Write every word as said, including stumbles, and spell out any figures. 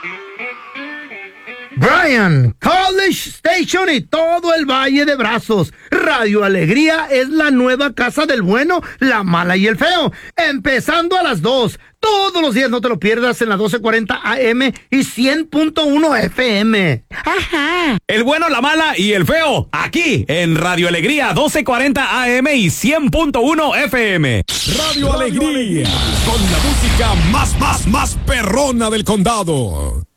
Bryan, College Station y todo el Valle de Brazos. Radio Alegría es la nueva casa del bueno, la mala y el feo. Empezando a las dos. Todos los días, no te lo pierdas, en la doce cuarenta A M y cien punto uno F M. Ajá. El bueno, la mala y el feo. Aquí en Radio Alegría, doce cuarenta A M y cien punto uno F M. Radio Alegría, con la música más, más, más perrona del condado.